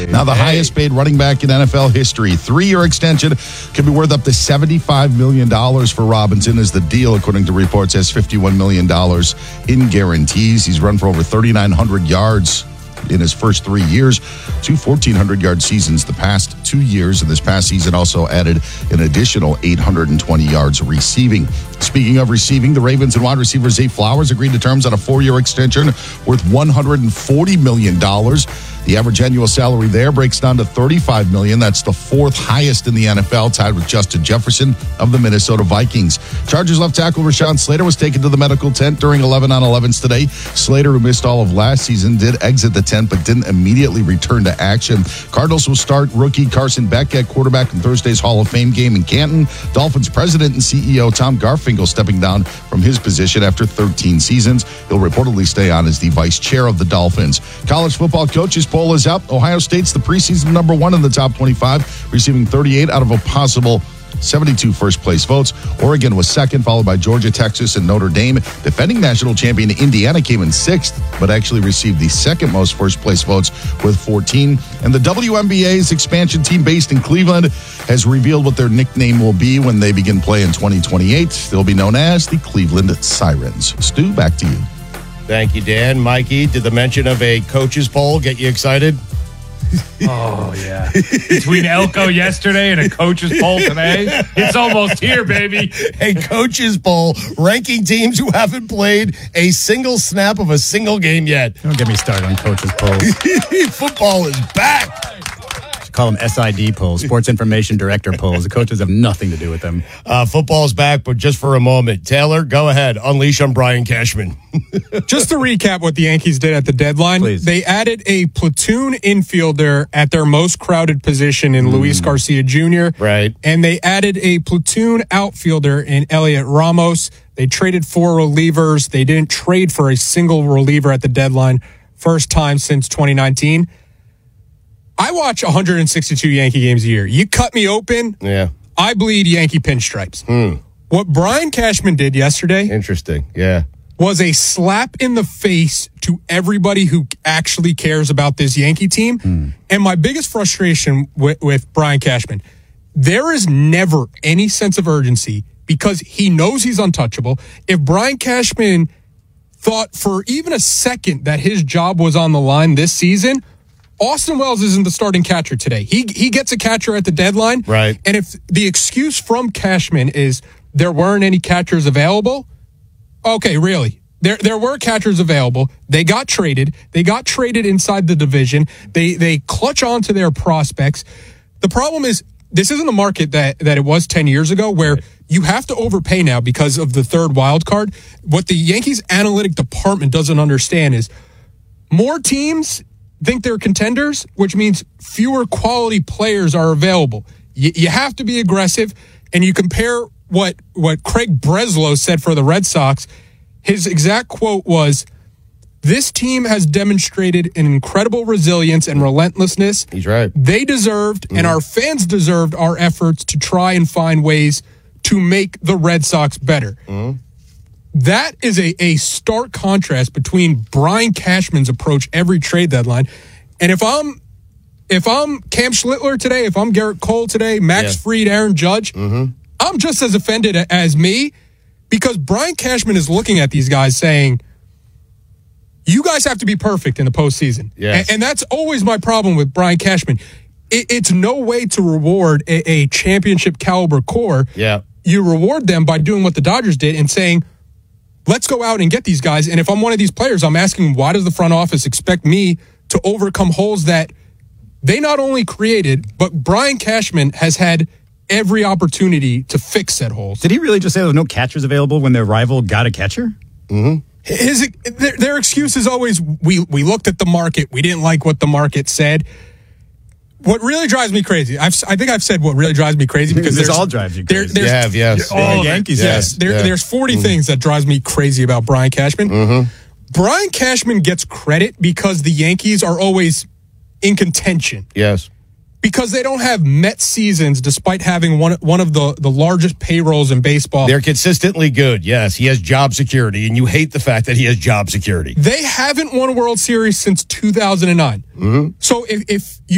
Now the highest paid running back in NFL history. 3-year extension could be worth up to $75 million for Robinson, as the deal, according to reports, has $51 million in guarantees. He's run for over 3,900 yards in his first 3 years, 2 1,400-yard seasons the past 2 years, and this past season also added an additional 820 yards receiving. Speaking of receiving, the Ravens and wide receiver Zay Flowers agreed to terms on a 4-year extension worth $140 million. The average annual salary there breaks down to $35 million. That's the 4th highest in the NFL, tied with Justin Jefferson of the Minnesota Vikings. Chargers left tackle Rashawn Slater was taken to the medical tent during 11-on-11s today. Slater, who missed all of last season, did exit the tent but didn't immediately return to action. Cardinals will start rookie Carson Beck at quarterback in Thursday's Hall of Fame game in Canton. Dolphins president and CEO Tom Garfinkel stepping down from his position after 13 seasons. He'll reportedly stay on as the vice chair of the Dolphins. College football coaches poll is out. Ohio State's the preseason number 1 in the top 25, receiving 38 out of a possible 72 first-place votes. Oregon was second, followed by Georgia, Texas, and Notre Dame. Defending national champion Indiana came in 6th, but actually received the second most first-place votes with 14. And the WNBA's expansion team based in Cleveland has revealed what their nickname will be when they begin play in 2028. They'll be known as the Cleveland Sirens. Stu, back to you. Thank you, Dan. Mikey, did the mention of a coaches poll get you excited? Oh, yeah. Between Elko yesterday and a coach's poll today, it's almost here, baby. A coach's poll ranking teams who haven't played a single snap of a single game yet. Don't get me started on coaches polls. Football is back. Call them SID polls, Sports Information Director polls. The coaches have nothing to do with them. Football's back, but just for a moment. Taylor, go ahead. Unleash on Brian Cashman. Just to recap what the Yankees did at the deadline, Please. They added a platoon infielder at their most crowded position in Luis Garcia Jr. Right. And they added a platoon outfielder in Elliot Ramos. They traded 4 relievers. They didn't trade for a single reliever at the deadline. First time since 2019. I watch 162 Yankee games a year. You cut me open, Yeah. I bleed Yankee pinstripes. What Brian Cashman did yesterday Interesting. Yeah. was a slap in the face to everybody who actually cares about this Yankee team. And my biggest frustration with Brian Cashman, there is never any sense of urgency because he knows he's untouchable. If Brian Cashman thought for even a second that his job was on the line this season, Austin Wells isn't the starting catcher today. He gets a catcher at the deadline. Right. And if the excuse from Cashman is there weren't any catchers available, okay, really. There were catchers available. They got traded. They got traded inside the division. They clutch on to their prospects. The problem is this isn't the market that it was 10 years ago where you have to overpay now because of the third wild card. What the Yankees analytic department doesn't understand is more teams think they're contenders, which means fewer quality players are available. You have to be aggressive, and you compare what Craig Breslow said for the Red Sox. His exact quote was, "This team has demonstrated an incredible resilience and relentlessness. He's right. They deserved, and our fans deserved, our efforts to try and find ways to make the Red Sox better." That is a stark contrast between Brian Cashman's approach every trade deadline. And if I'm Cam Schlittler today, if I'm Garrett Cole today, Max Fried, Aaron Judge, I'm just as offended as me because Brian Cashman is looking at these guys saying, you guys have to be perfect in the postseason. Yes. And that's always my problem with Brian Cashman. It's no way to reward a championship caliber core. Yeah. You reward them by doing what the Dodgers did and saying, let's go out and get these guys. And if I'm one of these players, I'm asking, why does the front office expect me to overcome holes that they not only created, but Brian Cashman has had every opportunity to fix said holes. Did he really just say there were no catchers available when their rival got a catcher? Their excuse is always, we looked at the market. We didn't like what the market said. What really drives me crazy, I think I've said what really drives me crazy because this all drives you crazy. Yes. Yankees, yes. There's 40 things that drives me crazy about Brian Cashman. Brian Cashman gets credit because the Yankees are always in contention. Yes. Because they don't have Met seasons despite having one of the largest payrolls in baseball. They're consistently good. Yes, he has job security, and you hate the fact that he has job security. They haven't won a World Series since 2009. So if you